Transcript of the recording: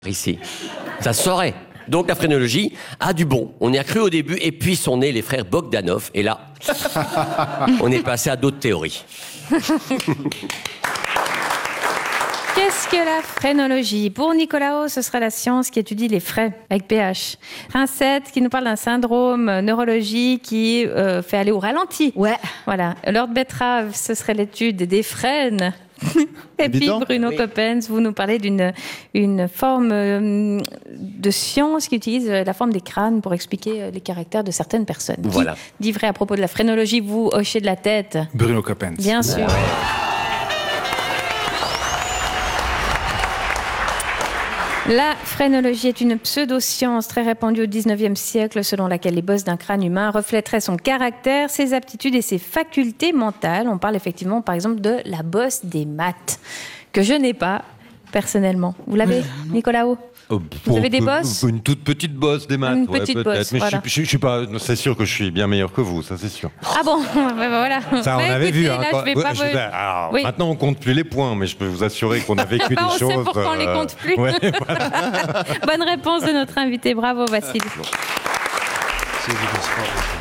ici. Ça se saurait. Donc la phrénologie a du bon. On y a cru au début, et puis sont nés les frères Bogdanov, et là, on est passé à d'autres théories. Qu'est-ce que la phrénologie ? Pour Nicolaos, ce serait la science qui étudie les frais, avec PH. Rincette, qui nous parle d'un syndrome neurologique qui fait aller au ralenti. Ouais. Voilà. Lord Betrave, ce serait l'étude des frênes. Et puis Bruno Coppens, vous nous parlez d'une forme de science qui utilise la forme des crânes pour expliquer les caractères de certaines personnes. Voilà. Qui dit vrai à propos de la phrénologie, vous hochez de la tête. Bruno Coppens. Bien sûr. La phrénologie est une pseudo-science très répandue au XIXe siècle selon laquelle les bosses d'un crâne humain reflèteraient son caractère, ses aptitudes et ses facultés mentales. On parle effectivement, par exemple, de la bosse des maths, que je n'ai pas personnellement. Vous l'avez, Nicolaos ? Vous avez des bosses ? Une toute petite bosse des maths, Une petite peut-être. bosse, Mais voilà. je suis pas. C'est sûr que je suis bien meilleur que vous, ça c'est sûr. Ah bon, voilà. Ça, on Bah, avait écoutez, vu. là, je vais pas vous- Alors, Oui. maintenant, on compte plus les points, mais je peux vous assurer qu'on a vécu des On choses. sait pourquoi on les compte plus. Ouais, Bonne réponse de notre invité. Bravo, Vassili.